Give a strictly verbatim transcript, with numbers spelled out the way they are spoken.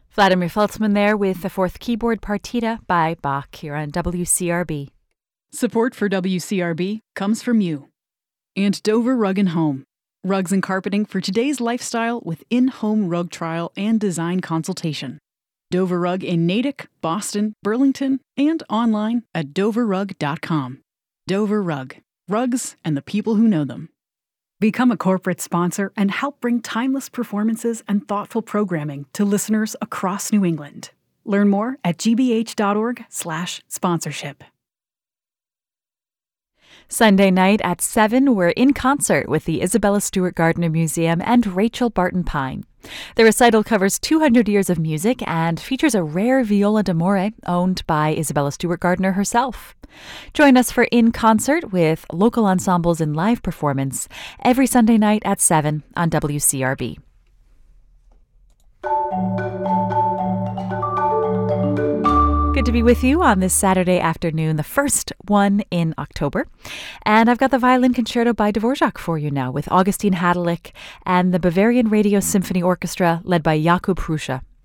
Vladimir Feltzman there with the fourth keyboard partita by Bach here on W C R B. Support for W C R B comes from you and Dover Rug and Home. Rugs and carpeting for today's lifestyle with in-home rug trial and design consultation. Dover Rug in Natick, Boston, Burlington, and online at dover rug dot com. Dover Rug. Rugs and the people who know them. Become a corporate sponsor and help bring timeless performances and thoughtful programming to listeners across New England. Learn more at g b h dot org slash sponsorship. Sunday night at seven, we're in concert with the Isabella Stewart Gardner Museum and Rachel Barton Pine. The recital covers two hundred years of music and features a rare viola d'amore owned by Isabella Stewart Gardner herself. Join us for In Concert with local ensembles in live performance every Sunday night at seven on W C R B. Good to be with you on this Saturday afternoon, the first one in October. And I've got the Violin Concerto by Dvorak for you now with Augustine Hadelich and the Bavarian Radio Symphony Orchestra led by Jakub Hrusha.